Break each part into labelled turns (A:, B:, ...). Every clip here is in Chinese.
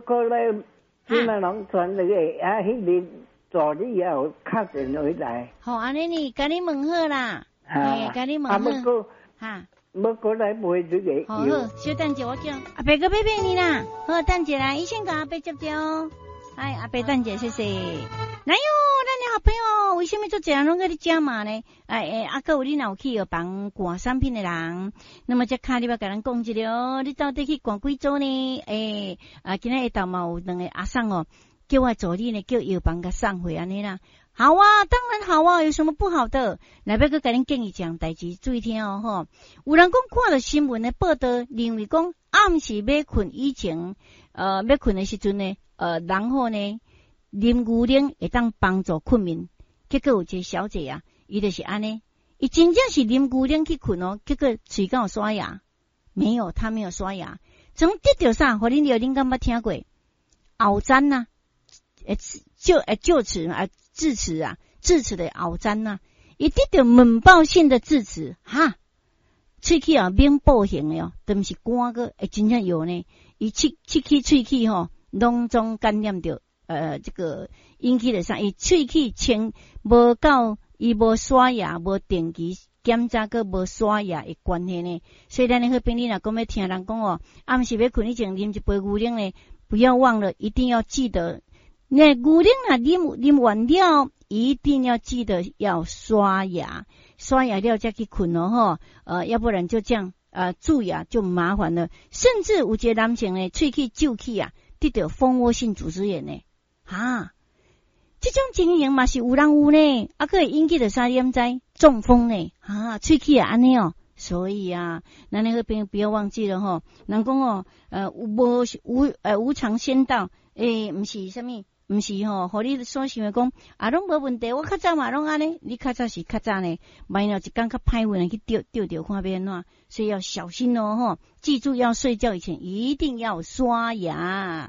A: 过来金马农村那个啊，迄个助理也有敲电话来。
B: 好，安尼呢，甲你问好啦，嘿，甲你问好。哈。
A: 要过来买这个。
B: 好好，小等者我叫阿伯个陪陪你啦。好，等者啦，医生甲阿伯接着。哎，阿伯等者，谢谢。哪有咱的好朋友？为什么做这样拢跟你讲嘛呢？阿哥，你若有去药房逛产品的人，那么这卡你要甲人讲一了，你到底去逛几组呢？今天下昼嘛有两个阿婶哦，叫我助理呢，叫药房甲送回安尼啦。好啊，当然好啊，有什么不好的？来，要个甲恁建议一样代志，注意听哦吼。有人讲看到新闻的报道，认为讲暗时要困以前，要困的时阵呢，然后呢，啉牛奶会当帮助困眠。结果有一个小姐啊，伊就是安尼，伊真正是啉牛奶去困哦，结果嘴敢有刷牙？没有，她没有刷牙。从得到啥？互恁有敢捌听过？后瞻呐，就此啊。智齿的后瞻呐，伊得到猛爆性的智齿哈，喙齿啊免保型的哦，都毋是干个，真正有呢。伊喙齿吼，拢总感染着这个引起的啥？伊喙齿清无够，伊无刷牙，无定期检查个无刷牙的关系呢。所以咱的好朋友若讲要听人讲哦，暗时要困以前啉一杯牛奶呢，不要忘了，一定要记得。那牛奶啊，啉完了，一定要记得要刷牙，刷牙了再去困哦吼，要不然就这样蛀牙就麻烦了，甚至有一个男性呢，喙齿皱起啊，得到蜂窝性组织炎呢，这种情形嘛是有人有呢，可会引起的啥点知中风呢，喙齿啊安尼哦。所以啊，咱那个朋友不要忘记了吼，人讲哦，无常先到，不是什么。毋是吼，互你所想的讲拢无问题，我较早嘛拢安尼，你较早是较早呢，万一一天较歹运去丢看要安怎，所以要小心哦吼，记住要睡觉以前一定要刷牙。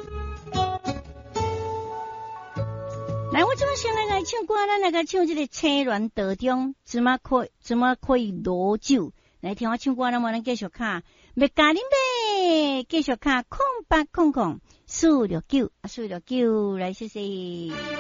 B: 来，我怎么先来唱歌？咱来个唱这个青鸾道中，怎么可以罗酒？来听我唱歌，那么咱继续看，要加恁呗，继续看0800。469，来谢谢。